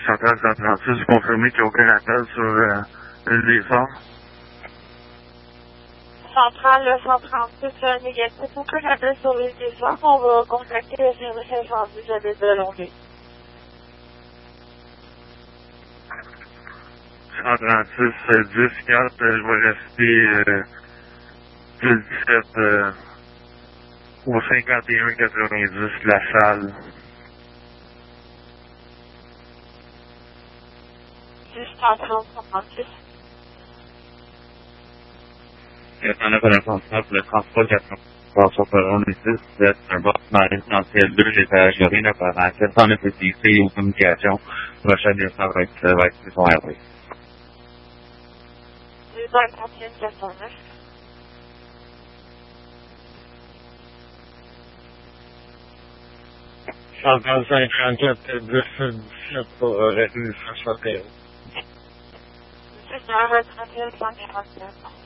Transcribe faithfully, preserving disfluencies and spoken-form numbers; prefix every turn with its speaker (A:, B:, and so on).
A: Centrale cent trente-six, vous confirmez qu'il n'y a aucun appel sur euh, une des formes?
B: Centrale cent trente-six, euh, négatif, aucun appel sur l'île des Forts. On va contacter le service incendie de l'île de Longueuil.
A: cent trente-six, dix quatre, euh, je vais rester euh, le dix-sept euh, au cinquante et un quatre-vingt-dix, la salle.
B: dix trente cent trente-six.
A: quatre cent neuf à l'infantile pour le transport quatre-vingts sur Perron et six, c'est un bâtiment résidentiel deux, l'étage, il n'y a rien à faire. sept cent neuf est ici aux communications. Prochaine instant va être, va être son R V.
B: deux cinquante-et-un quatre cent neuf.
A: cent cinquante-quatre, dix, dix-sept pour euh, retenir soixante et un.
B: C'est un trente et un cent quarante-neuf.